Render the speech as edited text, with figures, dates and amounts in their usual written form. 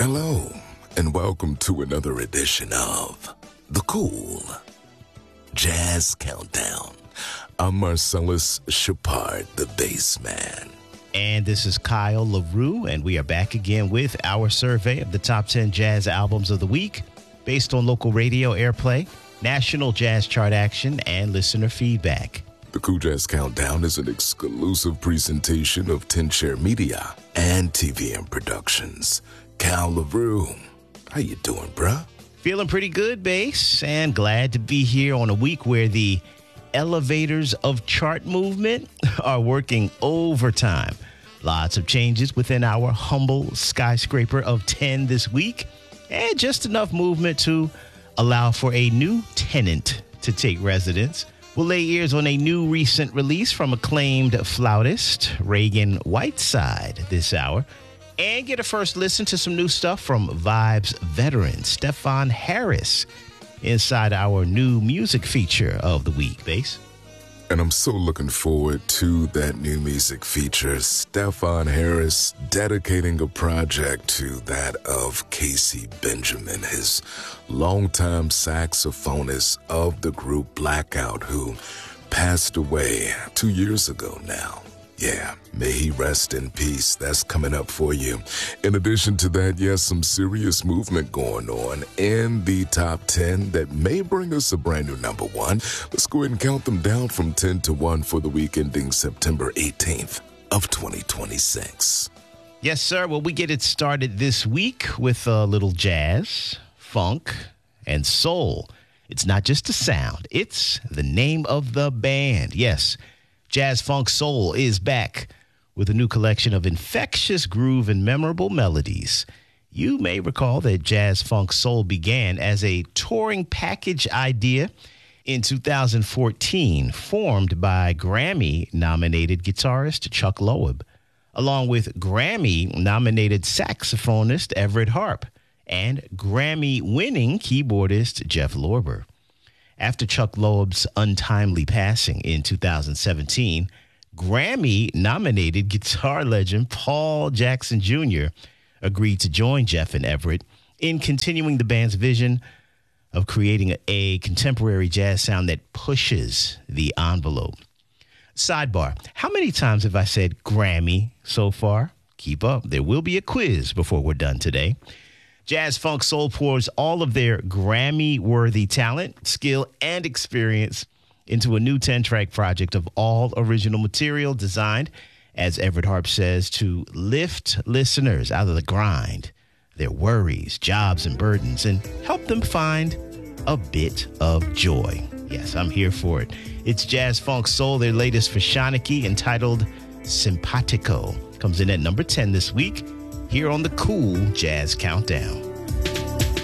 Hello, and welcome to another edition of The Cool Jazz Countdown. I'm Marcellus Shepard, the bass man. And this is Kyle LaRue, and we are back again with our survey of the top 10 jazz albums of the week based on local radio airplay, national jazz chart action, and listener feedback. The Cool Jazz Countdown is an exclusive presentation of 10 Share Media and TVM Productions. Kyle LaRue, how you doing, bruh? Feeling pretty good, bass, and glad to be here on a week where the elevators of chart movement are working overtime. Lots of changes within our humble skyscraper of 10 this week, and just enough movement to allow for a new tenant to take residence. We'll lay ears on a new recent release from acclaimed flautist Reagan Whiteside this hour, and get a first listen to some new stuff from Vibes veteran Stefon Harris inside our new music feature of the week, bass. And I'm so looking forward to that new music feature. Stefon Harris dedicating a project to that of Casey Benjamin, his longtime saxophonist of the group Blackout, who passed away 2 years ago now. Yeah, may he rest in peace. That's coming up for you. In addition to that, yes, some serious movement going on in the top 10 that may bring us a brand new number one. Let's go ahead and count them down from 10 to 1 for the week ending September 18th of 2026. Yes, sir. Well, we get it started this week with a little jazz, funk, and soul. It's not just a sound. It's the name of the band. Yes. Jazz Funk Soul is back with a new collection of infectious groove and memorable melodies. You may recall that Jazz Funk Soul began as a touring package idea in 2014, formed by Grammy-nominated guitarist Chuck Loeb, along with Grammy-nominated saxophonist Everett Harp and Grammy-winning keyboardist Jeff Lorber. After Chuck Loeb's untimely passing in 2017, Grammy-nominated guitar legend Paul Jackson Jr. agreed to join Jeff and Everett in continuing the band's vision of creating a contemporary jazz sound that pushes the envelope. Sidebar, how many times have I said Grammy so far? Keep up. There will be a quiz before we're done today. Jazz Funk Soul pours all of their Grammy-worthy talent, skill, and experience into a new 10-track project of all original material designed, as Everett Harp says, to lift listeners out of the grind, their worries, jobs, and burdens, and help them find a bit of joy. Yes, I'm here for it. It's Jazz Funk Soul, their latest for Shanachie, entitled Simpatico. Comes in at number 10 this week, here on the Cool Jazz Countdown.